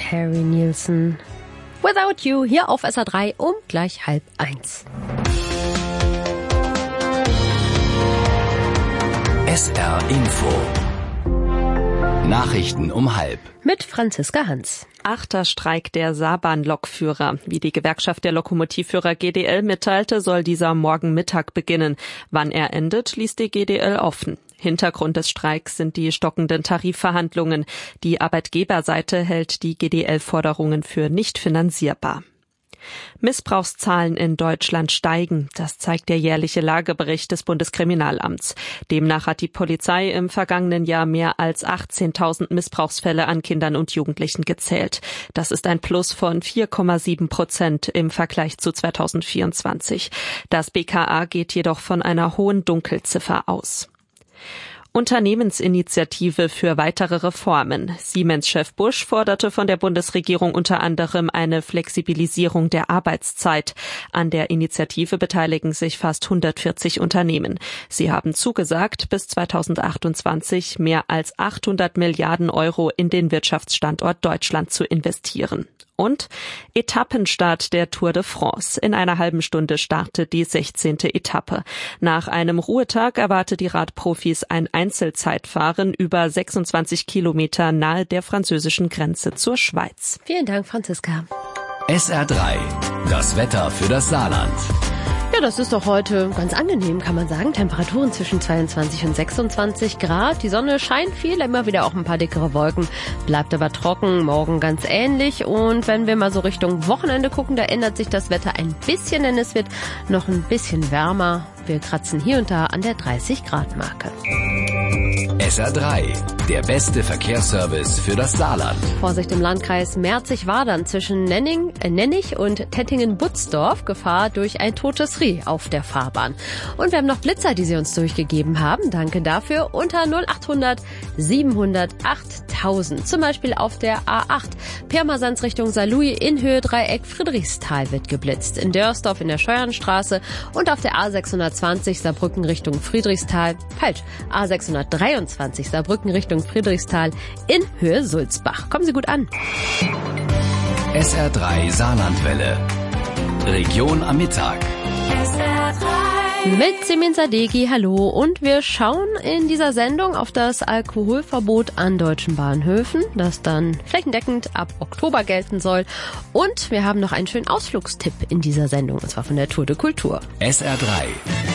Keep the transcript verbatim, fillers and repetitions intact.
Harry Nilsson. Without You hier auf S R drei um gleich halb eins. S R Info. Nachrichten um halb. Mit Franziska Hans. Achter Streik der Saarbahn-Lokführer. Wie die Gewerkschaft der Lokomotivführer G D L mitteilte, soll dieser morgen Mittag beginnen. Wann er endet, ließ die G D L offen. Hintergrund des Streiks sind die stockenden Tarifverhandlungen. Die Arbeitgeberseite hält die G D L-Forderungen für nicht finanzierbar. Missbrauchszahlen in Deutschland steigen. Das zeigt der jährliche Lagebericht des Bundeskriminalamts. Demnach hat die Polizei im vergangenen Jahr mehr als achtzehntausend Missbrauchsfälle an Kindern und Jugendlichen gezählt. Das ist ein Plus von vier Komma sieben Prozent im Vergleich zu zweitausendvierundzwanzig. Das B K A geht jedoch von einer hohen Dunkelziffer aus. Unternehmensinitiative für weitere Reformen. Siemens-Chef Busch forderte von der Bundesregierung unter anderem eine Flexibilisierung der Arbeitszeit. An der Initiative beteiligen sich fast hundertvierzig Unternehmen. Sie haben zugesagt, bis zweitausendachtundzwanzig mehr als achthundert Milliarden Euro in den Wirtschaftsstandort Deutschland zu investieren. Und Etappenstart der Tour de France. In einer halben Stunde startet die sechzehnte Etappe. Nach einem Ruhetag erwartet die Radprofis ein Einzelzeitfahren über sechsundzwanzig Kilometer nahe der französischen Grenze zur Schweiz. Vielen Dank, Franziska. S R drei. Das Wetter für das Saarland. Ja, das ist doch heute ganz angenehm, kann man sagen. Temperaturen zwischen zweiundzwanzig und sechsundzwanzig Grad. Die Sonne scheint viel, immer wieder auch ein paar dickere Wolken. Bleibt aber trocken, morgen ganz ähnlich. Und wenn wir mal so Richtung Wochenende gucken, da ändert sich das Wetter ein bisschen, denn es wird noch ein bisschen wärmer. Wir kratzen hier und da an der dreißig Grad Marke. S R drei. Der beste Verkehrsservice für das Saarland. Vorsicht im Landkreis Merzig-Wadern zwischen Nenning, äh, Nennig und Tettingen-Butzdorf. Gefahr durch ein totes Reh auf der Fahrbahn. Und wir haben noch Blitzer, die Sie uns durchgegeben haben. Danke dafür. Unter null achthundert siebenhundert achttausend. Zum Beispiel auf der A acht. Pirmasens Richtung Saarlouis in Höhe Dreieck Friedrichsthal wird geblitzt. In Dörsdorf in der Scheuernstraße und auf der A sechshundertzwanzig Saarbrücken Richtung Friedrichsthal. Falsch. A sechshundertdreiundzwanzig Saarbrücken Richtung Friedrichsthal in Höhe Sulzbach. Kommen Sie gut an. S R drei Saarlandwelle. Region am Mittag. S R drei. Mit Simin Sadeghi, hallo. Und wir schauen in dieser Sendung auf das Alkoholverbot an deutschen Bahnhöfen, das dann flächendeckend ab Oktober gelten soll. Und wir haben noch einen schönen Ausflugstipp in dieser Sendung, und zwar von der Tour de Kultur. S R drei.